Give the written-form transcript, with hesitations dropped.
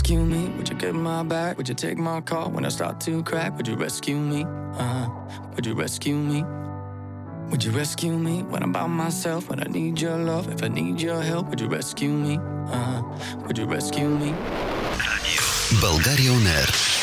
rescue me? Would you get my back? Would you take my call when I start to crack? Would you rescue me? Would you rescue me? Would you rescue me when I'm by myself? When I need your love, if I need your help, would you rescue me? Would you rescue me? Bulgaria On Air.